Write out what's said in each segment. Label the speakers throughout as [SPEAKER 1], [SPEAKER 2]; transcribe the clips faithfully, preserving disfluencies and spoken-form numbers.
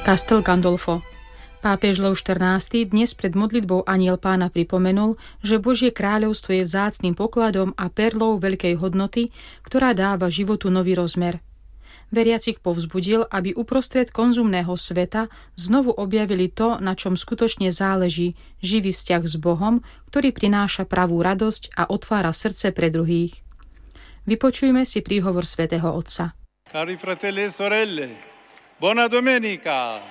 [SPEAKER 1] Castel Gandolfo. Pápež Leo štrnásty dnes pred modlitbou Anjel Pána pripomenul, že Božie kráľovstvo je vzácnym pokladom a perlou veľkej hodnoty, ktorá dáva životu nový rozmer. Veriacich povzbudil, aby uprostred konzumného sveta znovu objavili to, na čom skutočne záleží, živý vzťah s Bohom, ktorý prináša pravú radosť a otvára srdce pre druhých. Vypočujme si príhovor svätého Otca.
[SPEAKER 2] Cari fratelli e sorelle, buona domenica!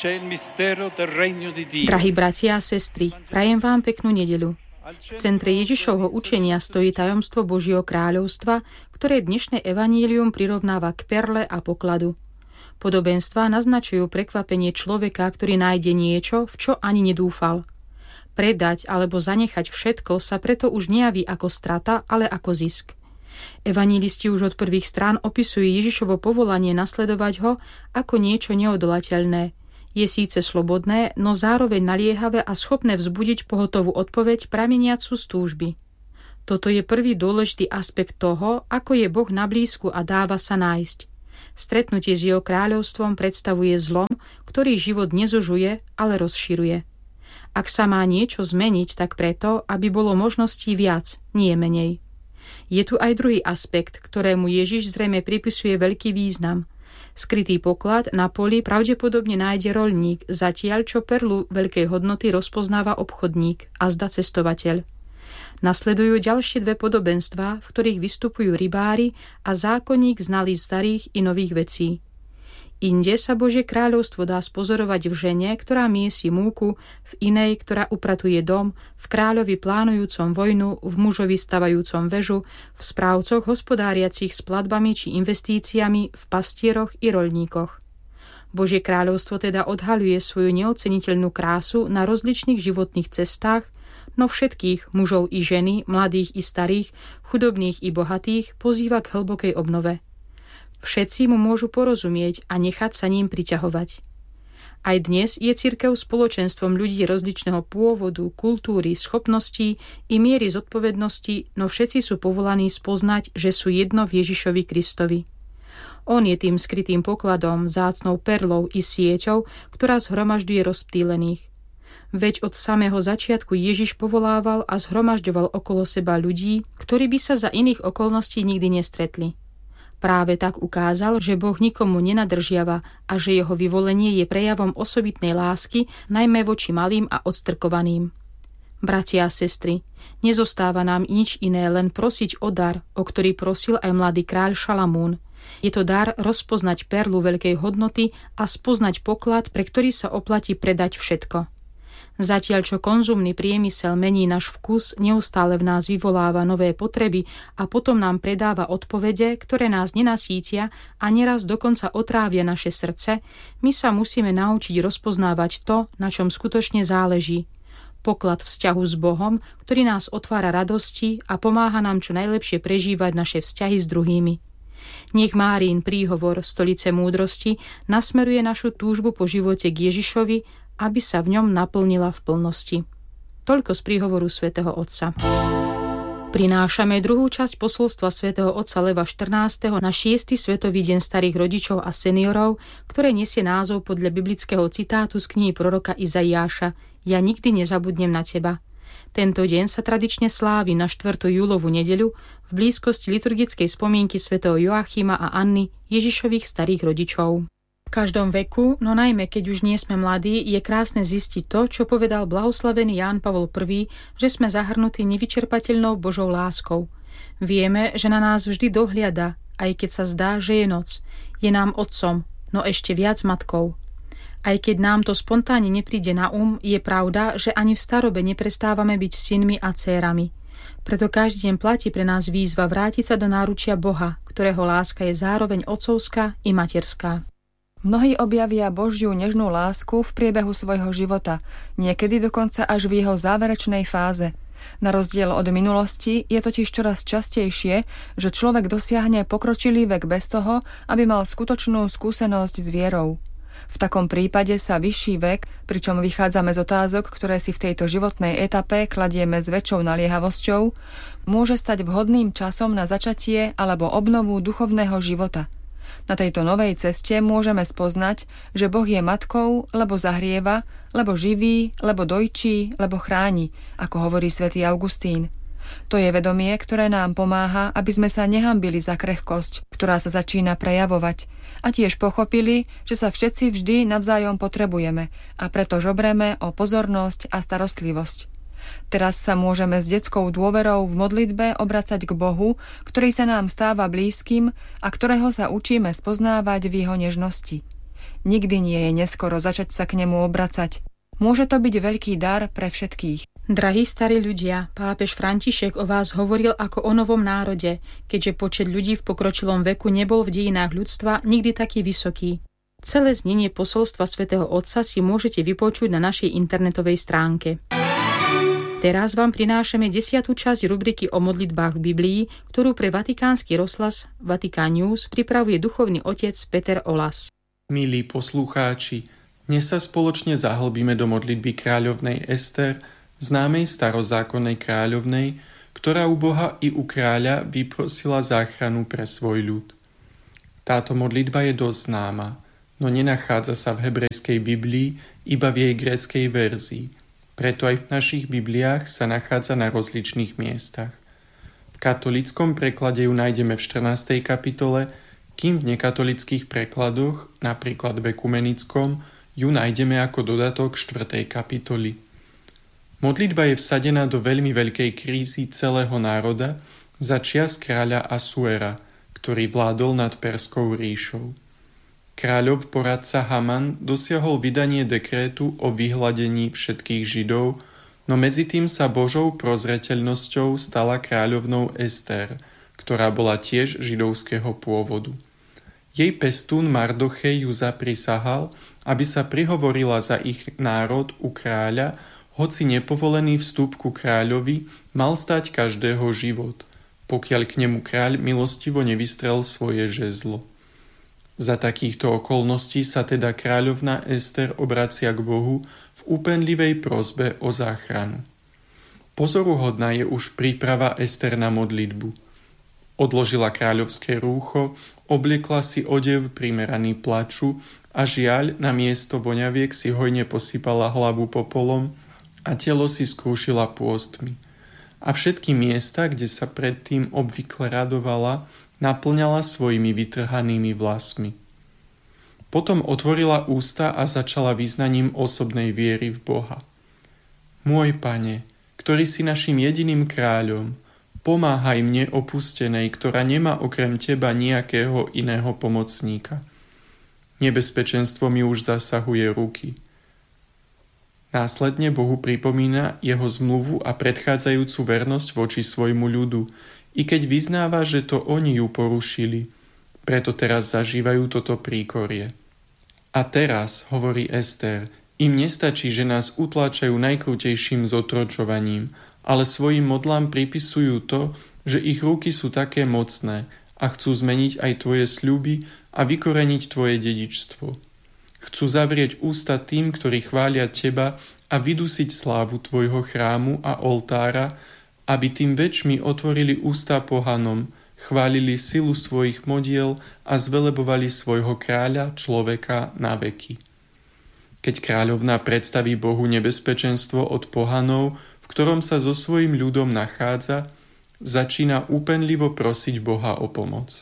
[SPEAKER 1] Drahí bratia a sestry, prajem vám peknú nedeľu. V centre Ježišovho učenia stojí tajomstvo Božieho kráľovstva, ktoré dnešné evanílium prirovnáva k perle a pokladu. Podobenstvá naznačujú prekvapenie človeka, ktorý nájde niečo, v čo ani nedúfal. Predať alebo zanechať všetko sa preto už nejaví ako strata, ale ako zisk. Evanílisti už od prvých strán opisujú Ježišovo povolanie nasledovať ho ako niečo neodolateľné. Je síce slobodné, no zároveň naliehavé a schopné vzbudiť pohotovú odpoveď prameniacu z túžby. Toto je prvý dôležitý aspekt toho, ako je Boh na blízku a dáva sa nájsť. Stretnutie s jeho kráľovstvom predstavuje zlom, ktorý život nezužuje, ale rozširuje. Ak sa má niečo zmeniť, tak preto, aby bolo možností viac, nie menej. Je tu aj druhý aspekt, ktorému Ježiš zrejme pripisuje veľký význam. Skrytý poklad na poli pravdepodobne nájde roľník, zatiaľ čo perlu veľkej hodnoty rozpoznáva obchodník a zda cestovateľ. Nasledujú ďalšie dve podobenstvá, v ktorých vystupujú rybári a zákonník znalý starých i nových vecí. Inde sa Božie kráľovstvo dá spozorovať v žene, ktorá miesi múku, v inej, ktorá upratuje dom, v kráľovi plánujúcom vojnu, v mužovi stavajúcom väžu, v správcoch hospodáriacich s platbami či investíciami, v pastieroch i roľníkoch. Božie kráľovstvo teda odhaľuje svoju neoceniteľnú krásu na rozličných životných cestách, no všetkých mužov i ženy, mladých i starých, chudobných i bohatých pozýva k hlbokej obnove. Všetci mu môžu porozumieť a nechať sa ním priťahovať. Aj dnes je cirkev spoločenstvom ľudí rozličného pôvodu, kultúry, schopností i miery zodpovednosti, no všetci sú povolaní spoznať, že sú jedno v Ježišovi Kristovi. On je tým skrytým pokladom, vzácnou perlou i sieťou, ktorá zhromažďuje rozptýlených. Veď od samého začiatku Ježiš povolával a zhromažďoval okolo seba ľudí, ktorí by sa za iných okolností nikdy nestretli. Práve tak ukázal, že Boh nikomu nenadržiava a že jeho vyvolenie je prejavom osobitnej lásky, najmä voči malým a odstrkovaným. Bratia a sestry, nezostáva nám nič iné, len prosiť o dar, o ktorý prosil aj mladý kráľ Šalamún. Je to dar rozpoznať perlu veľkej hodnoty a spoznať poklad, pre ktorý sa oplatí predať všetko. Zatiaľ, čo konzumný priemysel mení náš vkus, neustále v nás vyvoláva nové potreby a potom nám predáva odpovede, ktoré nás nenasítia a neraz dokonca otrávia naše srdce, my sa musíme naučiť rozpoznávať to, na čom skutočne záleží. Poklad vzťahu s Bohom, ktorý nás otvára radosti a pomáha nám čo najlepšie prežívať naše vzťahy s druhými. Nech Máriin príhovor Stolice múdrosti nasmeruje našu túžbu po živote k Ježišovi, aby sa v ňom naplnila v plnosti. Toľko z príhovoru svätého Otca. Prinášame druhú časť posolstva svätého Otca Leva štrnásteho na šiesty Svetový deň starých rodičov a seniorov, ktoré nesie názov podľa biblického citátu z knihy proroka Izaiáša Ja nikdy nezabudnem na teba. Tento deň sa tradične slávi na štvrtú júlovú nedeľu v blízkosti liturgickej spomienky svätého Joachima a Anny, Ježišových starých rodičov. V každom veku, no najmä keď už nie sme mladí, je krásne zistiť to, čo povedal blahoslavený Ján Pavol I, že sme zahrnutí nevyčerpateľnou Božou láskou. Vieme, že na nás vždy dohliada, aj keď sa zdá, že je noc. Je nám otcom, no ešte viac matkou. Aj keď nám to spontánne nepríde na um, je pravda, že ani v starobe neprestávame byť synmi a dcérami. Preto každý deň platí pre nás výzva vrátiť sa do náručia Boha, ktorého láska je zároveň otcovská i materská.
[SPEAKER 3] Mnohí objavia Božiu nežnú lásku v priebehu svojho života, niekedy dokonca až v jeho záverečnej fáze. Na rozdiel od minulosti je totiž čoraz častejšie, že človek dosiahne pokročilý vek bez toho, aby mal skutočnú skúsenosť s vierou. V takom prípade sa vyšší vek, pričom vychádzame z otázok, ktoré si v tejto životnej etape kladieme s väčšou naliehavosťou, môže stať vhodným časom na začatie alebo obnovu duchovného života. Na tejto novej ceste môžeme spoznať, že Boh je matkou, lebo zahrieva, lebo živí, lebo dojčí, lebo chráni, ako hovorí svätý Augustín. To je vedomie, ktoré nám pomáha, aby sme sa nehambili za krehkosť, ktorá sa začína prejavovať, a tiež pochopili, že sa všetci vždy navzájom potrebujeme a preto žobreme o pozornosť a starostlivosť. Teraz sa môžeme s detskou dôverou v modlitbe obracať k Bohu, ktorý sa nám stáva blízkym a ktorého sa učíme spoznávať v jeho nežnosti. Nikdy nie je neskoro začať sa k nemu obracať. Môže to byť veľký dar pre všetkých.
[SPEAKER 1] Drahí starí ľudia, pápež František o vás hovoril ako o novom národe, keďže počet ľudí v pokročilom veku nebol v dejinách ľudstva nikdy taký vysoký. Celé znenie posolstva svätého Otca si môžete vypočuť na našej internetovej stránke. Teraz vám prinášame desiatú časť rubriky o modlitbách v Biblii, ktorú pre vatikánsky rozhlas Vatikán News pripravuje duchovný otec Peter Olas.
[SPEAKER 4] Milí poslucháči, dnes sa spoločne zahlbíme do modlitby kráľovnej Ester, známej starozákonnej kráľovnej, ktorá u Boha i u kráľa vyprosila záchranu pre svoj ľud. Táto modlitba je dosť známa, no nenachádza sa v hebrejskej Biblii, iba v jej gréckej verzii. Preto aj v našich Bibliách sa nachádza na rozličných miestach. V katolíckom preklade ju nájdeme v štrnástej kapitole, kým v nekatolických prekladoch, napríklad v ekumenickom, ju nájdeme ako dodatok štvrtej kapitoly. Modlitba je vsadená do veľmi veľkej krízy celého národa za čias kráľa Asuera, ktorý vládol nad Perskou ríšou. Kráľov poradca Haman dosiahol vydanie dekrétu o vyhladení všetkých Židov, no medzi tým sa Božou prozreteľnosťou stala kráľovnou Ester, ktorá bola tiež židovského pôvodu. Jej pestún Mardochej ju zaprisahal, aby sa prihovorila za ich národ u kráľa, hoci nepovolený vstup ku kráľovi mal stať každého život, pokiaľ k nemu kráľ milostivo nevystrel svoje žezlo. Za takýchto okolností sa teda kráľovná Ester obracia k Bohu v úpenlivej prosbe o záchranu. Pozoruhodná je už príprava Ester na modlitbu. Odložila kráľovské rúcho, obliekla si odev primeraný plaču a žiaľ na miesto voňaviek si hojne posypala hlavu popolom a telo si skrúšila pôstmi. A všetky miesta, kde sa predtým obvykle radovala, naplňala svojimi vytrhanými vlasmi. Potom otvorila ústa a začala vyznaním osobnej viery v Boha. Môj Pane, ktorý si našim jediným kráľom, pomáhaj mne opustenej, ktorá nemá okrem Teba nejakého iného pomocníka. Nebezpečenstvo mi už zasahuje ruky. Následne Bohu pripomína jeho zmluvu a predchádzajúcu vernosť voči svojmu ľudu, i keď vyznáva, že to oni ju porušili, preto teraz zažívajú toto príkorie. A teraz, hovorí Ester, im nestačí, že nás utláčajú najkrutejším zotročovaním, ale svojim modlám pripisujú to, že ich ruky sú také mocné a chcú zmeniť aj tvoje sľuby a vykoreniť tvoje dedičstvo. Chcú zavrieť ústa tým, ktorí chvália teba a vydusiť slávu tvojho chrámu a oltára, aby tým väčšmi otvorili ústa pohanom, chválili silu svojich modiel a zvelebovali svojho kráľa, človeka na veky. Keď kráľovná predstaví Bohu nebezpečenstvo od pohanov, v ktorom sa so svojím ľudom nachádza, začína úpenlivo prosiť Boha o pomoc.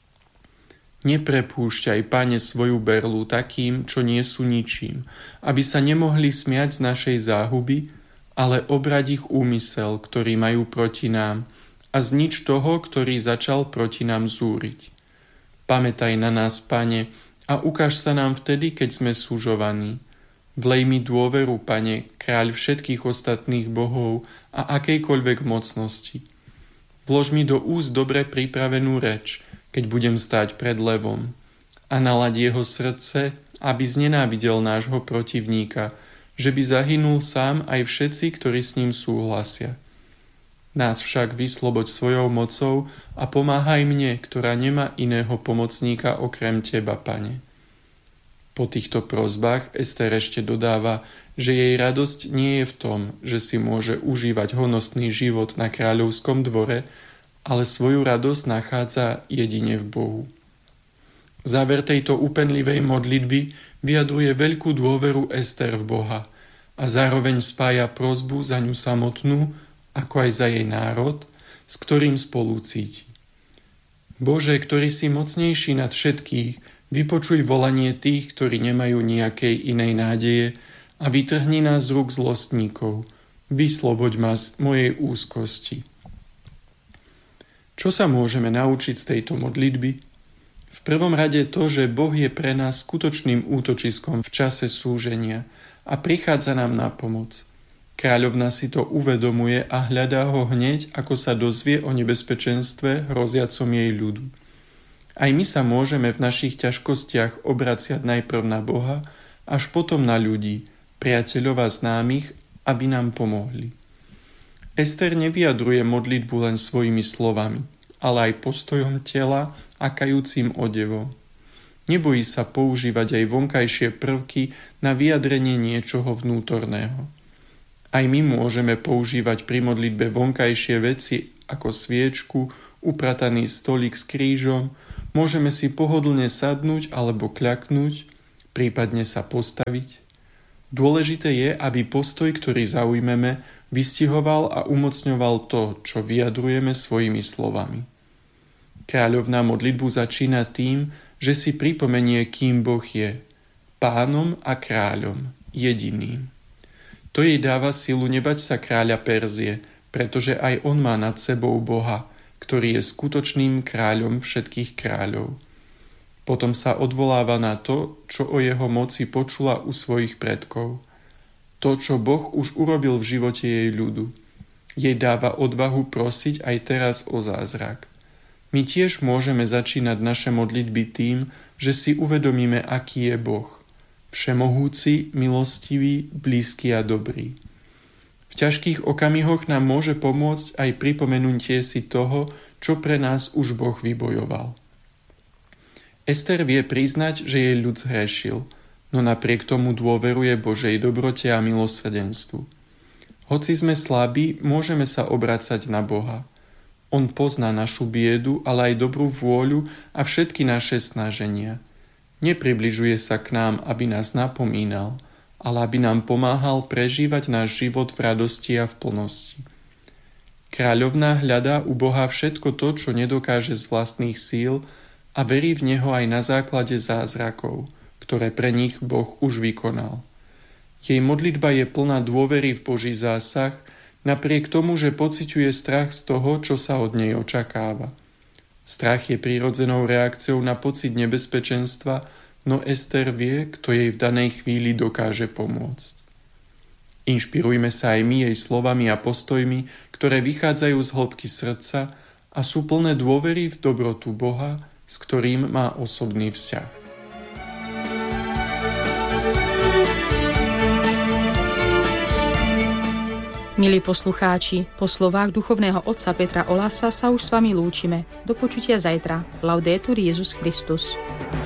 [SPEAKER 4] Neprepúšťaj, Pane, svoju berlu takým, čo nie sú ničím, aby sa nemohli smiať z našej záhuby, ale obrať ich úmysel, ktorý majú proti nám, a znič toho, ktorý začal proti nám zúriť. Pamätaj na nás, Pane, a ukáž sa nám vtedy, keď sme súžovaní. Vlej mi dôveru, Pane, kráľ všetkých ostatných bohov a akejkoľvek mocnosti. Vlož mi do úst dobre pripravenú reč, keď budem stáť pred levom, a nalaď jeho srdce, aby znenávidel nášho protivníka, že by zahynul sám aj všetci, ktorí s ním súhlasia. Nás však vysloboď svojou mocou a pomáhaj mne, ktorá nemá iného pomocníka okrem Teba, Pane. Po týchto prosbách Ester ešte dodáva, že jej radosť nie je v tom, že si môže užívať honosný život na kráľovskom dvore, ale svoju radosť nachádza jedine v Bohu. Záver tejto úpenlivej modlitby vyjadruje veľkú dôveru Ester v Boha a zároveň spája prosbu za ňu samotnú, ako aj za jej národ, s ktorým spolu cíti. Bože, ktorý si mocnejší nad všetkých, vypočuj volanie tých, ktorí nemajú nejakej inej nádeje a vytrhni nás z rúk zlostníkov. Vysloboď ma z mojej úzkosti. Čo sa môžeme naučiť z tejto modlitby? V prvom rade to, že Boh je pre nás skutočným útočiskom v čase súženia a prichádza nám na pomoc. Kráľovna si to uvedomuje a hľadá ho hneď, ako sa dozvie o nebezpečenstve hroziacom jej ľudu. Aj my sa môžeme v našich ťažkostiach obraciať najprv na Boha, až potom na ľudí, priateľov a známych, aby nám pomohli. Ester nevyjadruje modlitbu len svojimi slovami, ale aj postojom tela a kajúcim odevom. Nebojí sa používať aj vonkajšie prvky na vyjadrenie niečoho vnútorného. Aj my môžeme používať pri modlitbe vonkajšie veci ako sviečku, uprataný stolík s krížom, môžeme si pohodlne sadnúť alebo kľaknúť, prípadne sa postaviť. Dôležité je, aby postoj, ktorý zaujmeme, vystihoval a umocňoval to, čo vyjadrujeme svojimi slovami. Kráľovná modlitbu začína tým, že si pripomenie, kým Boh je, pánom a kráľom, jediným. To jej dáva silu nebať sa kráľa Perzie, pretože aj on má nad sebou Boha, ktorý je skutočným kráľom všetkých kráľov. Potom sa odvoláva na to, čo o jeho moci počula u svojich predkov. To, čo Boh už urobil v živote jej ľudu. Jej dáva odvahu prosiť aj teraz o zázrak. My tiež môžeme začínať naše modlitby tým, že si uvedomíme, aký je Boh. Všemohúci, milostivý, blízky a dobrý. V ťažkých okamihoch nám môže pomôcť aj pripomenutie si toho, čo pre nás už Boh vybojoval. Ester vie priznať, že jej ľud zhrešil, no napriek tomu dôveruje Božej dobrote a milosrdenstvu. Hoci sme slabí, môžeme sa obracať na Boha. On pozná našu biedu, ale aj dobrú vôľu a všetky naše snaženia. Nepribližuje sa k nám, aby nás napomínal, ale aby nám pomáhal prežívať náš život v radosti a v plnosti. Kráľovná hľadá u Boha všetko to, čo nedokáže z vlastných síl a verí v Neho aj na základe zázrakov, ktoré pre nich Boh už vykonal. Jej modlitba je plná dôvery v Boží zásah, napriek tomu, že pociťuje strach z toho, čo sa od nej očakáva. Strach je prirodzenou reakciou na pocit nebezpečenstva, no Ester vie, kto jej v danej chvíli dokáže pomôcť. Inšpirujme sa aj my jej slovami a postojmi, ktoré vychádzajú z hĺbky srdca a sú plné dôvery v dobrotu Boha, s ktorým má osobný vzťah.
[SPEAKER 1] Milí poslucháči, po slovách duchovného otca Petra Olasa sa už s vami lúčime. Do počutia zajtra. Laudetur Jesus Christus.